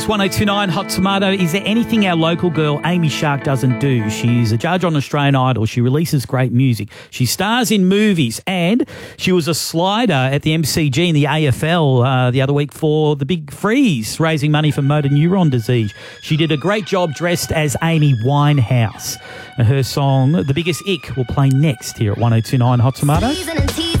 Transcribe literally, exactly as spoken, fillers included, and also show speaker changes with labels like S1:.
S1: one oh two point nine Hot Tomato. Is there anything our local girl Amy Shark doesn't do? She's a judge on Australian Idol. She releases great music. She stars in movies, and she was a slider at the M C G in the A F L uh, the other week for the Big Freeze, raising money for motor neuron disease. She did a great job dressed as Amy Winehouse. And her song, The Biggest Ick, will play next here at one oh two point nine Hot Tomato.